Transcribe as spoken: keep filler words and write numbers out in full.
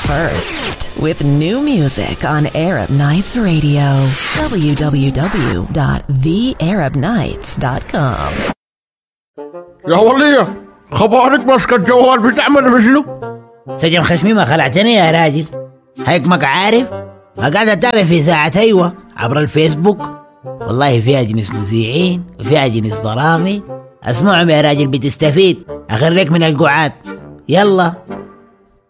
first with new music on Arab Nights Radio. w w w dot the arab nights dot com. يا ولية خبارك ماسك الجوال بتعمل بشنو؟ سجن خشمي ما خلعتني يا راجل. هيك ما عارف قاعد اتابع في ساعة ايوه عبر الفيسبوك. والله فيها جنس مذيعين وفيها جنس برامج اسمعهم يا راجل بتستفيد. اخريك من القعاد. يلا